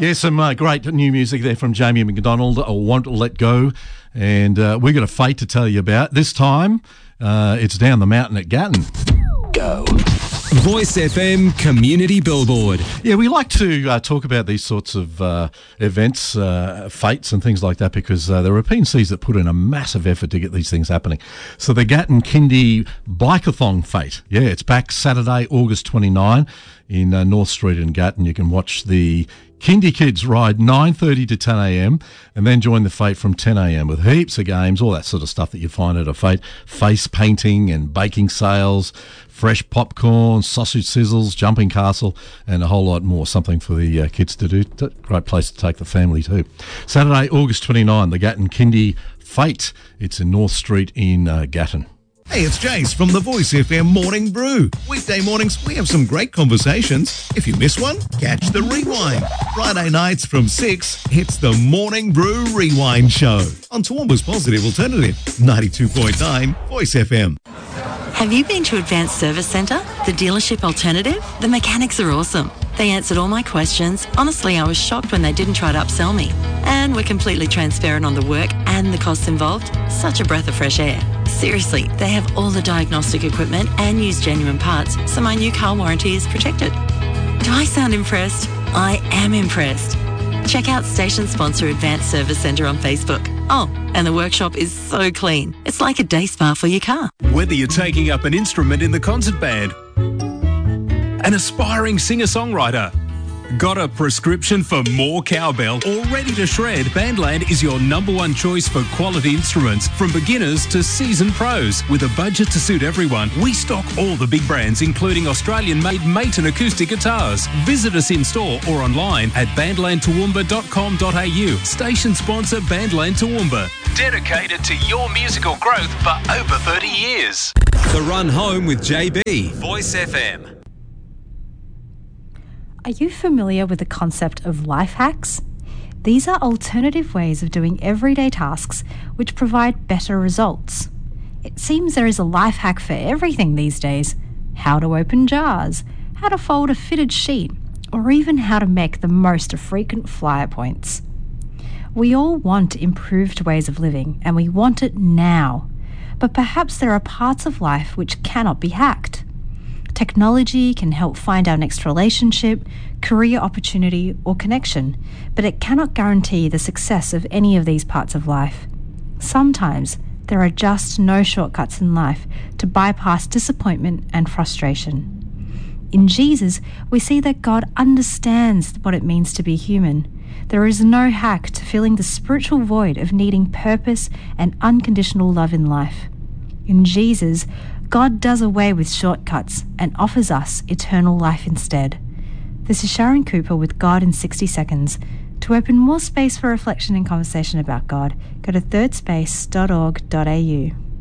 Yeah, some great new music there from Jamie McDonald, Won't Let Go. And we've got a fate to tell you about. This time, it's down the mountain at Gatton. Go. Voice FM Community Billboard. Yeah, we like to talk about these sorts of events, fates and things like that, because there are PNCs that put in a massive effort to get these things happening. So the Gatton Kindy Bikeathon Fate, yeah, it's back Saturday, August 29 in North Street in Gatton. You can watch the Kindy kids ride 9:30 to 10 a.m. and then join the fate from 10 a.m. with heaps of games, all that sort of stuff that you find at a fate, face painting and baking sales, fresh popcorn, sausage sizzles, jumping castle, and a whole lot more. Something for the kids to do. Great place to take the family too. Saturday, August 29, the Gatton Kindy Fate. It's in North Street in Gatton. Hey, it's Jace from the Voice FM Morning Brew. Weekday mornings, we have some great conversations. If you miss one, catch the rewind. Friday nights from 6, it's the Morning Brew Rewind Show on Toowoomba's Positive Alternative, 92.9 Voice FM. Have you been to Advanced Service Centre, the dealership alternative? The mechanics are awesome. They answered all my questions. Honestly, I was shocked when they didn't try to upsell me. And were completely transparent on the work and the costs involved. Such a breath of fresh air. Seriously, they have all the diagnostic equipment and use genuine parts, so my new car warranty is protected. Do I sound impressed? I am impressed. Check out station sponsor Advanced Service Centre on Facebook. Oh, and the workshop is so clean. It's like a day spa for your car. Whether you're taking up an instrument in the concert band, an aspiring singer-songwriter, got a prescription for more cowbell or ready to shred, Bandland is your #1 choice for quality instruments from beginners to seasoned pros. With a budget to suit everyone, we stock all the big brands, including Australian-made Maton acoustic guitars. Visit us in store or online at bandlandtoowoomba.com.au. Station sponsor Bandland Toowoomba. Dedicated to your musical growth for over 30 years. The Run Home with JB. Voice FM. Are you familiar with the concept of life hacks? These are alternative ways of doing everyday tasks which provide better results. It seems there is a life hack for everything these days. How to open jars, how to fold a fitted sheet, or even how to make the most of frequent flyer points. We all want improved ways of living, and we want it now. But perhaps there are parts of life which cannot be hacked. Technology can help find our next relationship, career opportunity, or connection, but it cannot guarantee the success of any of these parts of life. Sometimes there are just no shortcuts in life to bypass disappointment and frustration. In Jesus, we see that God understands what it means to be human. There is no hack to filling the spiritual void of needing purpose and unconditional love in life. In Jesus, God does away with shortcuts and offers us eternal life instead. This is Sharon Cooper with God in 60 Seconds. To open more space for reflection and conversation about God, go to thirdspace.org.au.